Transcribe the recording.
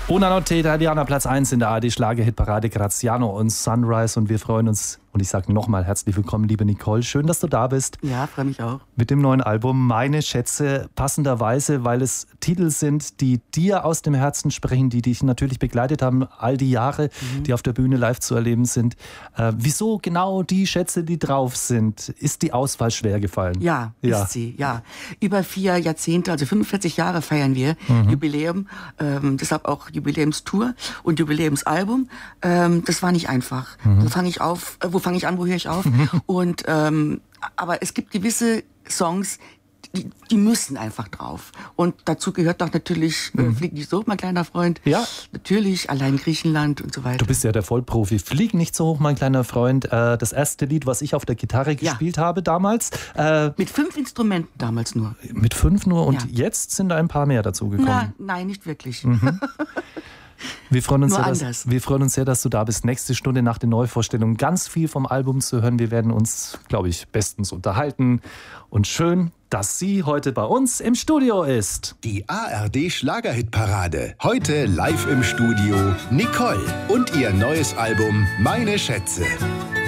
Buonanotte Italiana, Platz 1 in der ARD-Schlager-Hitparade, Graziano und Sunrise. Und wir freuen uns, und ich sage nochmal herzlich willkommen, liebe Nicole. Schön, dass du da bist. Ja, freue mich auch. Mit dem neuen Album Meine Schätze, passenderweise, weil es Titel sind, die dir aus dem Herzen sprechen, die dich natürlich begleitet haben, all die Jahre, die auf der Bühne live zu erleben sind. Wieso genau die Schätze, die drauf sind? Ist die Auswahl schwer gefallen? Ja, ist sie, ja. Über 4 Jahrzehnte, also 45 Jahre feiern wir Jubiläum, deshalb auch Jubiläumstour und Jubiläumsalbum. Das war nicht einfach. Wo fange ich an, wo höre ich auf? Und aber es gibt gewisse Songs, die müssen einfach drauf. Und dazu gehört doch natürlich Flieg nicht so hoch, mein kleiner Freund. Ja. Natürlich, allein Griechenland und so weiter. Du bist ja der Vollprofi. Flieg nicht so hoch, mein kleiner Freund. Das erste Lied, was ich auf der Gitarre gespielt habe damals. Mit 5 Instrumenten damals nur. Mit 5 nur und jetzt sind da ein paar mehr dazu gekommen. Nein, nicht wirklich. Wir freuen uns Nur sehr, dass du da bist. Nächste Stunde nach den Neuvorstellungen ganz viel vom Album zu hören. Wir werden uns, glaube ich, bestens unterhalten. Und schön, dass sie heute bei uns im Studio ist. Die ARD Schlagerhitparade. Heute live im Studio Nicole und ihr neues Album Meine Schätze.